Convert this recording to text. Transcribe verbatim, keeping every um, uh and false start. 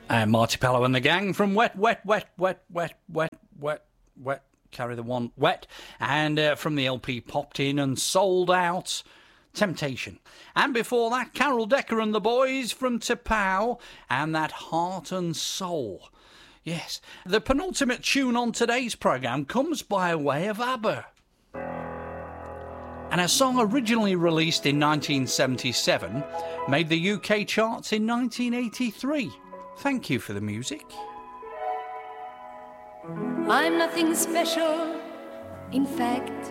And Marty Pellow and the gang from Wet, Wet, Wet, Wet, Wet, Wet, Wet, Wet, Carry the One, Wet. And uh, from the L P Popped In and Sold Out, Temptation. And before that, Carol Decker and the Boys from T'Pau and that Heart and Soul. Yes, the penultimate tune on today's programme comes by way of ABBA. And a song originally released in nineteen seventy-seven made the U K charts in nineteen eighty-three. Thank you for the music. I'm nothing special, in fact.